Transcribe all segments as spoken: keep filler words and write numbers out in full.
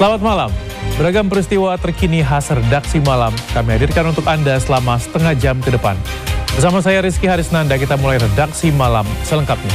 Selamat malam. Beragam peristiwa terkini khas redaksi malam kami hadirkan untuk Anda selama setengah jam ke depan. Bersama saya Rizky Harisnanda, kita mulai redaksi malam selengkapnya.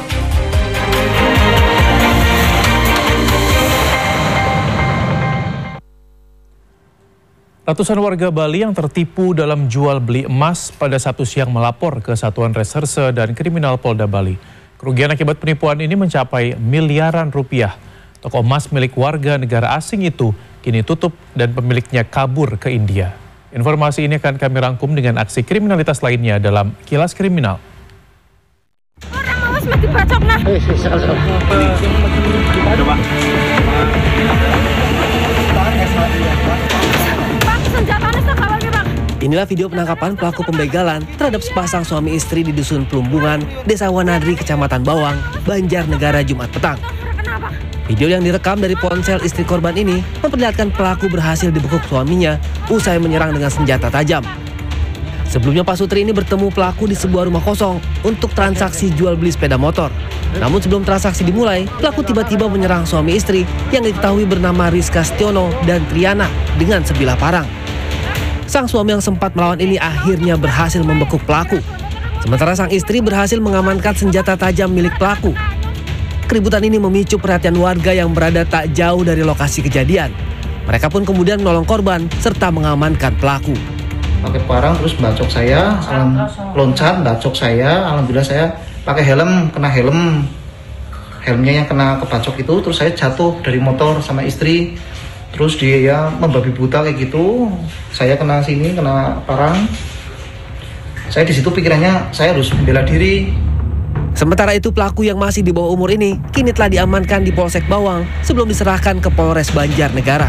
Ratusan warga Bali yang tertipu dalam jual beli emas pada Sabtu siang melapor ke Satuan Reserse dan Kriminal Polda Bali. Kerugian akibat penipuan ini mencapai miliaran rupiah. Toko emas milik warga negara asing itu kini tutup dan pemiliknya kabur ke India. Informasi ini akan kami rangkum dengan aksi kriminalitas lainnya dalam Kilas Kriminal. Orang awas mati bacok nah. Inilah video penangkapan pelaku pembegalan terhadap sepasang suami istri di Dusun Plumbungan, Desa Wanadri, Kecamatan Bawang, Banjarnegara, Jumat petang. Video yang direkam dari ponsel istri korban ini memperlihatkan pelaku berhasil dibekuk suaminya usai menyerang dengan senjata tajam. Sebelumnya Pak Sutri ini bertemu pelaku di sebuah rumah kosong untuk transaksi jual beli sepeda motor. Namun sebelum transaksi dimulai, pelaku tiba-tiba menyerang suami istri yang diketahui bernama Rizka Stiono dan Triana dengan sebilah parang. Sang suami yang sempat melawan ini akhirnya berhasil membekuk pelaku. Sementara sang istri berhasil mengamankan senjata tajam milik pelaku. Keributan ini memicu perhatian warga yang berada tak jauh dari lokasi kejadian. Mereka pun kemudian menolong korban serta mengamankan pelaku. Pakai parang terus bacok saya, alam loncat, bacok saya. Alhamdulillah saya pakai helm, kena helm. Helmnya yang kena kebacok itu, terus saya jatuh dari motor sama istri. Terus dia ya membabi buta kayak gitu. Saya kena sini, kena parang. Saya di situ pikirannya saya harus bela diri. Sementara itu pelaku yang masih di bawah umur ini kini telah diamankan di Polsek Bawang sebelum diserahkan ke Polres Banjarnegara.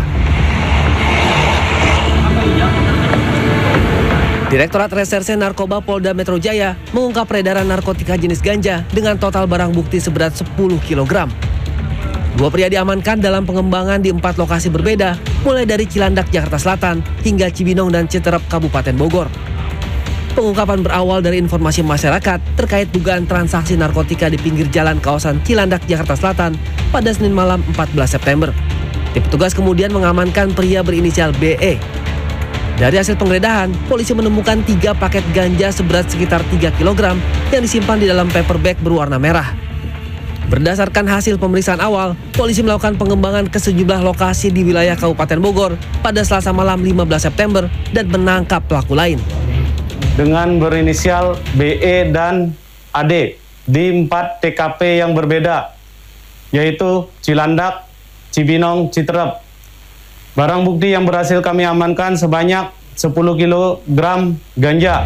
Direktorat Reserse Narkoba Polda Metro Jaya mengungkap peredaran narkotika jenis ganja dengan total barang bukti seberat sepuluh kilogram. Dua pria diamankan dalam pengembangan di empat lokasi berbeda, mulai dari Cilandak, Jakarta Selatan, hingga Cibinong dan Citerep, Kabupaten Bogor. Pengungkapan berawal dari informasi masyarakat terkait dugaan transaksi narkotika di pinggir jalan kawasan Cilandak, Jakarta Selatan pada Senin malam empat belas September. Tim petugas kemudian mengamankan pria berinisial B E. Dari hasil penggeledahan, polisi menemukan tiga paket ganja seberat sekitar tiga kilogram yang disimpan di dalam paper bag berwarna merah. Berdasarkan hasil pemeriksaan awal, polisi melakukan pengembangan ke sejumlah lokasi di wilayah Kabupaten Bogor pada Selasa malam lima belas September dan menangkap pelaku lain. Dengan berinisial B E dan A D di empat T K P yang berbeda, yaitu Cilandak, Cibinong, Citerep. Barang bukti yang berhasil kami amankan sebanyak sepuluh kilogram ganja.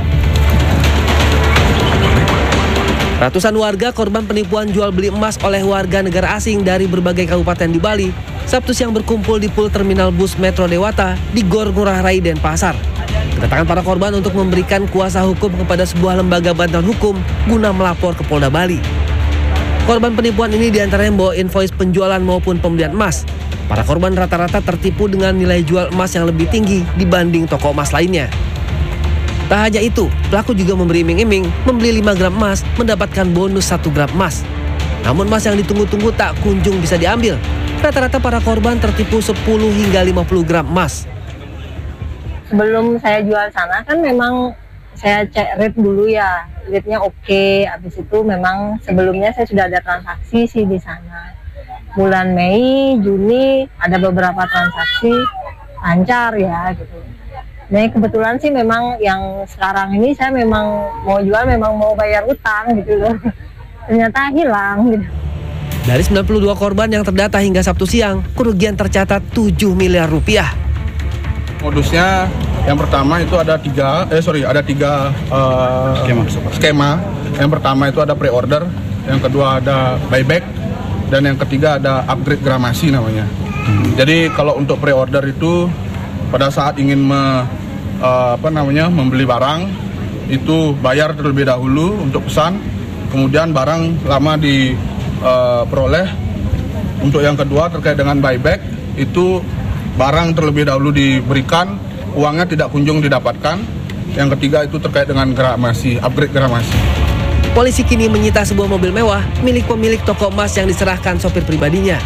Ratusan warga korban penipuan jual beli emas oleh warga negara asing dari berbagai kabupaten di Bali Sabtu siang berkumpul di Pool Terminal Bus Metro Dewata di Gor Ngurah Rai, Denpasar. Kedatangan para korban untuk memberikan kuasa hukum kepada sebuah lembaga bantuan hukum guna melapor ke Polda Bali. Korban penipuan ini diantaranya membawa invoice penjualan maupun pembelian emas. Para korban rata-rata tertipu dengan nilai jual emas yang lebih tinggi dibanding toko emas lainnya. Tak hanya itu, pelaku juga memberi iming-iming membeli lima gram emas mendapatkan bonus satu gram emas. Namun emas yang ditunggu-tunggu tak kunjung bisa diambil. Rata-rata para korban tertipu sepuluh hingga lima puluh gram emas. Sebelum saya jual sana kan memang saya cek rate dulu ya, rate-nya oke. Habis itu memang sebelumnya saya sudah ada transaksi sih di sana. Bulan Mei, Juni ada beberapa transaksi lancar ya gitu. Nah kebetulan sih memang yang sekarang ini saya memang mau jual, memang mau bayar utang gitu loh. Ternyata hilang gitu. Dari sembilan puluh dua korban yang terdata hingga Sabtu siang, kerugian tercatat tujuh miliar rupiah. Modusnya yang pertama itu ada tiga, eh sorry ada tiga uh, skema. skema. Yang pertama itu ada pre-order, yang kedua ada buyback, dan yang ketiga ada upgrade gramasi namanya. Hmm. Jadi kalau untuk pre-order itu pada saat ingin me, uh, apa namanya membeli barang itu bayar terlebih dahulu untuk pesan, kemudian barang lama diperoleh. Uh, untuk yang kedua terkait dengan buyback itu barang terlebih dahulu diberikan, uangnya tidak kunjung didapatkan. Yang ketiga itu terkait dengan gramasi, upgrade gramasi. Polisi kini menyita sebuah mobil mewah milik pemilik toko emas yang diserahkan sopir pribadinya.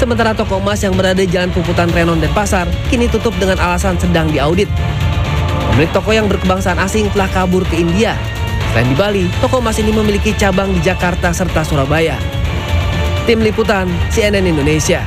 Sementara toko emas yang berada di Jalan Puputan Renon Denpasar kini tutup dengan alasan sedang diaudit. Pemilik toko yang berkebangsaan asing telah kabur ke India. Selain di Bali, toko emas ini memiliki cabang di Jakarta serta Surabaya. Tim Liputan C N N Indonesia.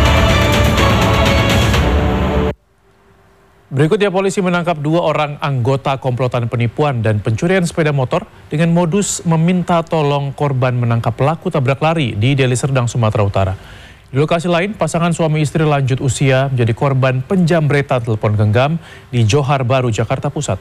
Berikutnya polisi menangkap dua orang anggota komplotan penipuan dan pencurian sepeda motor dengan modus meminta tolong korban menangkap pelaku tabrak lari di Deli Serdang, Sumatera Utara. Di lokasi lain, pasangan suami istri lanjut usia menjadi korban penjambretan telepon genggam di Johar Baru, Jakarta Pusat.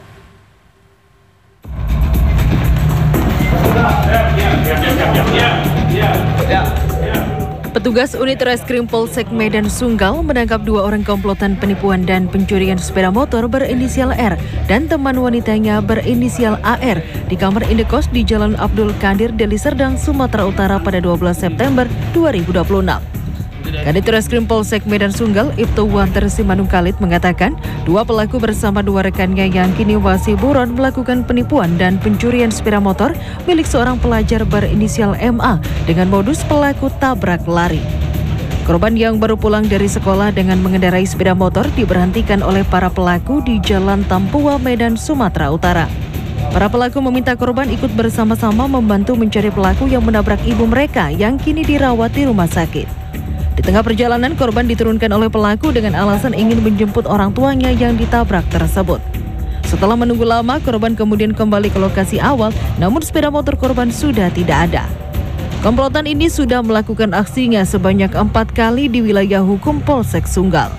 Petugas unit reskrim Polsek Medan Sunggal menangkap dua orang komplotan penipuan dan pencurian sepeda motor berinisial R dan teman wanitanya berinisial A R di kamar indekos di Jalan Abdul Qadir, Deli Serdang, Sumatera Utara pada dua belas September dua ribu dua puluh enam. Kadit Reskrim Polsek Medan Sunggal, Ibtu Wanter Simanung Khalid mengatakan dua pelaku bersama dua rekannya yang kini masih buron melakukan penipuan dan pencurian sepeda motor milik seorang pelajar berinisial M A dengan modus pelaku tabrak lari. Korban yang baru pulang dari sekolah dengan mengendarai sepeda motor diberhentikan oleh para pelaku di Jalan Tampua, Medan, Sumatera Utara. Para pelaku meminta korban ikut bersama-sama membantu mencari pelaku yang menabrak ibu mereka yang kini dirawat di rumah sakit. Di tengah perjalanan, korban diturunkan oleh pelaku dengan alasan ingin menjemput orang tuanya yang ditabrak tersebut. Setelah menunggu lama, korban kemudian kembali ke lokasi awal, namun sepeda motor korban sudah tidak ada. Komplotan ini sudah melakukan aksinya sebanyak empat kali di wilayah hukum Polsek Sunggal.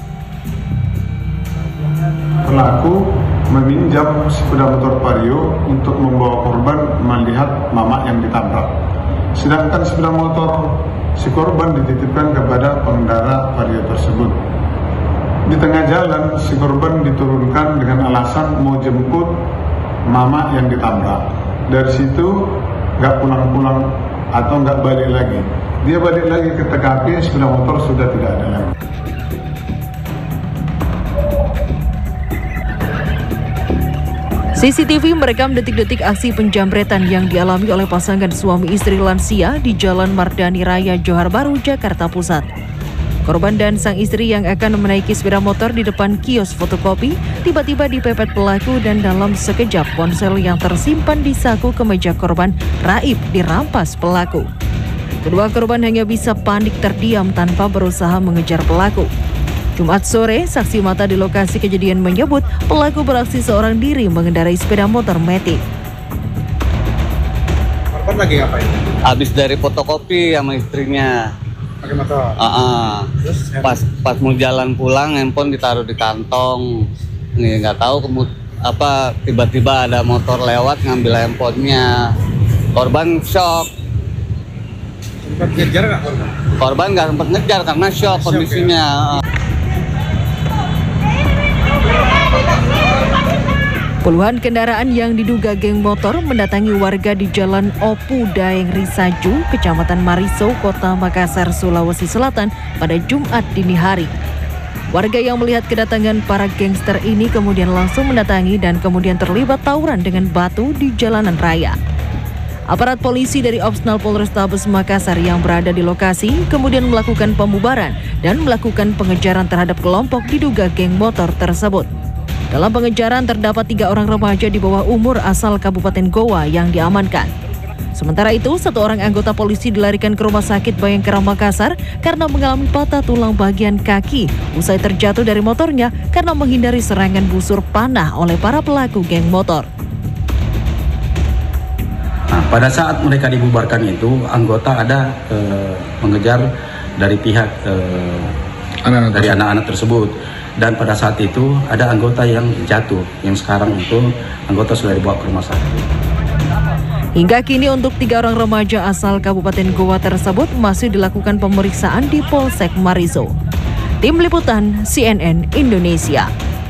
Pelaku meminjam sepeda motor Vario untuk membawa korban melihat mama yang ditabrak. Sedangkan sepeda motor si korban dititipkan kepada pengendara Vario tersebut. Di tengah jalan, si korban diturunkan dengan alasan mau jemput mama yang ditabrak. Dari situ nggak pulang-pulang atau nggak balik lagi. Dia balik lagi ke T K P, sepeda motor sudah tidak ada lagi. C C T V merekam detik-detik aksi penjambretan yang dialami oleh pasangan suami istri lansia di Jalan Mardani Raya, Johar Baru, Jakarta Pusat. Korban dan sang istri yang akan menaiki sepeda motor di depan kios fotokopi tiba-tiba dipepet pelaku dan dalam sekejap ponsel yang tersimpan di saku kemeja korban raib dirampas pelaku. Kedua korban hanya bisa panik terdiam tanpa berusaha mengejar pelaku. Jumat sore, saksi mata di lokasi kejadian menyebut pelaku beraksi seorang diri mengendarai sepeda motor Matic. Korban lagi ngapain? Habis dari fotokopi sama istrinya. Pakai motor? Uh -uh. Terus? Pas, pas mau jalan pulang, handphone ditaruh di kantong. Nih, nggak tahu kemud apa tiba-tiba ada motor lewat ngambil handphonenya. Korban shock. Sempat ngejar nggak korban? Korban nggak sempat ngejar karena shock kondisinya. Ya. Puluhan kendaraan yang diduga geng motor mendatangi warga di Jalan Opu Daeng Risaju, Kecamatan Mariso, Kota Makassar, Sulawesi Selatan pada Jumat dini hari. Warga yang melihat kedatangan para gangster ini kemudian langsung mendatangi dan kemudian terlibat tawuran dengan batu di jalanan raya. Aparat polisi dari Opsnal Polrestabes Makassar yang berada di lokasi kemudian melakukan pembubaran dan melakukan pengejaran terhadap kelompok diduga geng motor tersebut. Dalam pengejaran terdapat tiga orang remaja di bawah umur asal Kabupaten Goa yang diamankan. Sementara itu, satu orang anggota polisi dilarikan ke Rumah Sakit Bayangkara Makassar karena mengalami patah tulang bagian kaki usai terjatuh dari motornya karena menghindari serangan busur panah oleh para pelaku geng motor. Nah, pada saat mereka dibubarkan itu, anggota ada eh, mengejar dari pihak eh, anak-anak dari anak-anak tersebut. Dan pada saat itu ada anggota yang jatuh, yang sekarang itu anggota sudah dibawa ke rumah sakit. Hingga kini untuk tiga orang remaja asal Kabupaten Goa tersebut masih dilakukan pemeriksaan di Polsek Mariso. Tim Liputan C N N Indonesia.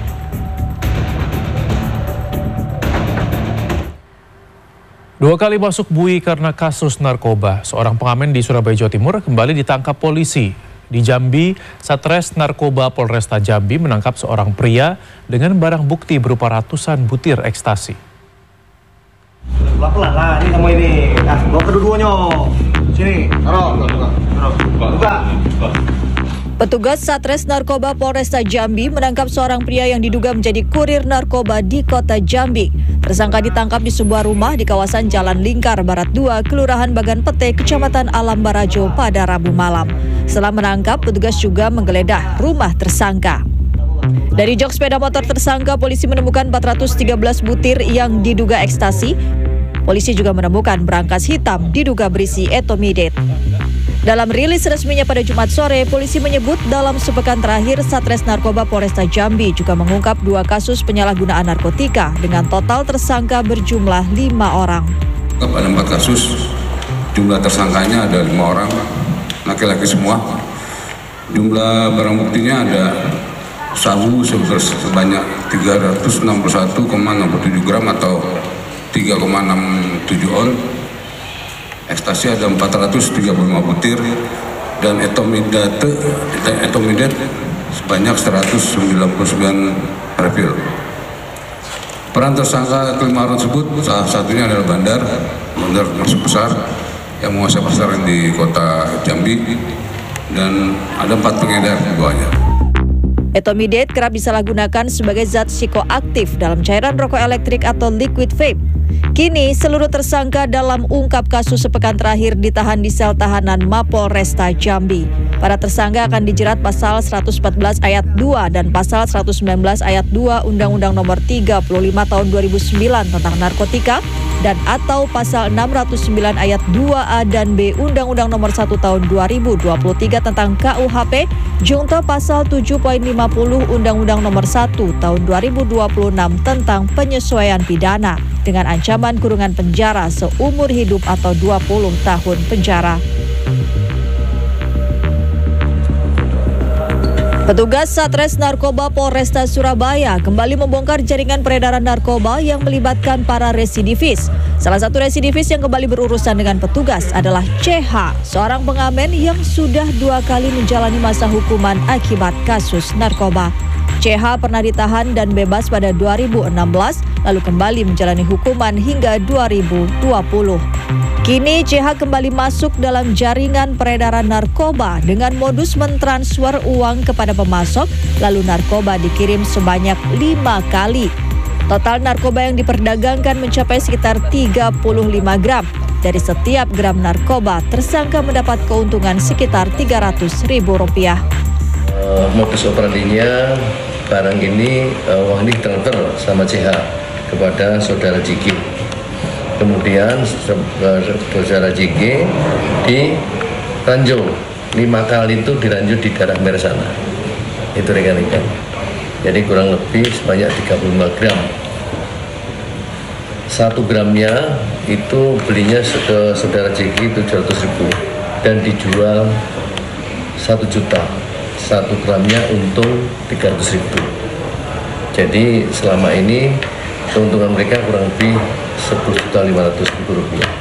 Dua kali masuk bui karena kasus narkoba, seorang pengamen di Surabaya, Jawa Timur kembali ditangkap polisi. Di Jambi, Satres Narkoba Polresta Jambi menangkap seorang pria dengan barang bukti berupa ratusan butir ekstasi. Pelan-pelan lah, ini kamu ini. Nah, bawa kedua-duanya. Sini, taruh, taruh, buka. Petugas Satres Narkoba Polresta Jambi menangkap seorang pria yang diduga menjadi kurir narkoba di kota Jambi. Tersangka ditangkap di sebuah rumah di kawasan Jalan Lingkar Barat dua, Kelurahan Bagan Pete, Kecamatan Alam Barajo pada Rabu malam. Setelah menangkap, petugas juga menggeledah rumah tersangka. Dari jok sepeda motor tersangka, polisi menemukan empat ratus tiga belas butir yang diduga ekstasi. Polisi juga menemukan berangkas hitam diduga berisi etomidate. Dalam rilis resminya pada Jumat sore, polisi menyebut dalam sepekan terakhir Satres Narkoba Polresta Jambi juga mengungkap dua kasus penyalahgunaan narkotika dengan total tersangka berjumlah lima orang. Ada empat kasus, jumlah tersangkanya ada lima orang, laki-laki semua. Jumlah barang buktinya ada sabu sebanyak tiga ratus enam puluh satu koma enam tujuh gram atau tiga koma enam tujuh on. Ekstasi ada empat ratus tiga puluh lima butir dan etomidate, etomidate sebanyak seratus sembilan puluh sembilan refill. Peran tersangka kelima orang tersebut salah satunya adalah bandar, bandar termasuk besar yang menguasai pasaran di kota Jambi dan ada empat pengedar di bawahnya. Etomidate kerap disalahgunakan sebagai zat psikoaktif dalam cairan rokok elektrik atau liquid vape. Kini, seluruh tersangka dalam ungkap kasus sepekan terakhir ditahan di sel tahanan Mapolresta Jambi. Para tersangka akan dijerat pasal seratus empat belas ayat dua dan pasal seratus sembilan belas ayat dua Undang-Undang Nomor tiga puluh lima Tahun dua ribu sembilan tentang narkotika dan atau pasal enam ratus sembilan ayat dua A dan B Undang-Undang Nomor satu Tahun dua ribu dua puluh tiga tentang K U H P, junto pasal tujuh poin lima puluh Undang-Undang Nomor satu Tahun dua ribu dua puluh enam tentang penyesuaian pidana dengan ancaman kurungan penjara seumur hidup atau dua puluh tahun penjara. Petugas Satres Narkoba Polresta Surabaya kembali membongkar jaringan peredaran narkoba yang melibatkan para residivis. Salah satu residivis yang kembali berurusan dengan petugas adalah C H, seorang pengamen yang sudah dua kali menjalani masa hukuman akibat kasus narkoba. C H pernah ditahan dan bebas pada dua ribu enam belas, lalu kembali menjalani hukuman hingga dua ribu dua puluh. Kini C H kembali masuk dalam jaringan peredaran narkoba dengan modus mentransfer uang kepada pemasok, lalu narkoba dikirim sebanyak lima kali. Total narkoba yang diperdagangkan mencapai sekitar tiga puluh lima gram. Dari setiap gram narkoba, tersangka mendapat keuntungan sekitar tiga ratus ribu rupiah. Uh, modus operandinya barang ini, uh, uang ini transfer sama C H kepada saudara J G. Kemudian saudara J G diranjau lima kali itu diranjau di daerah Mer sana. Itu rekan-rekan. Jadi kurang lebih sebanyak tiga puluh lima gram. Satu gramnya itu belinya ke saudara J G tujuh ratus ribu dan dijual satu juta. Satu gramnya untung tiga ratus ribu. Jadi selama ini keuntungan mereka kurang lebih sepuluh juta lima ratus ribu rupiah.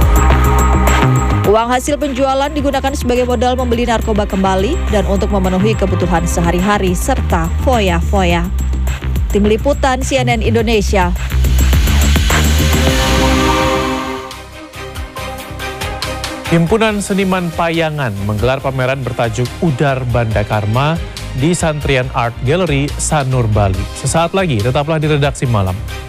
Uang hasil penjualan digunakan sebagai modal membeli narkoba kembali dan untuk memenuhi kebutuhan sehari-hari serta foya-foya. Tim Liputan C N N Indonesia. Himpunan Seniman Payangan menggelar pameran bertajuk Udar Banda Karma di Santrian Art Gallery Sanur Bali. Sesaat lagi tetaplah di Redaksi Malam.